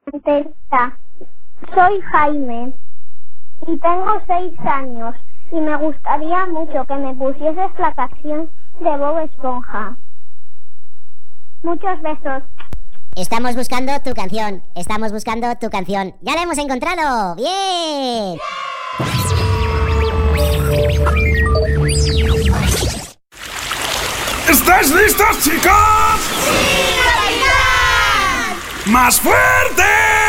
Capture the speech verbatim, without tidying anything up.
Contesta. Soy Jaime y tengo seis años y me gustaría mucho que me pusieses la canción de Bob Esponja. Muchos besos. Estamos buscando tu canción, estamos buscando tu canción. ¡Ya la hemos encontrado! ¡Bien! ¿Estáis listos, chicos? ¡Sí, capitán! ¡Más fuerte!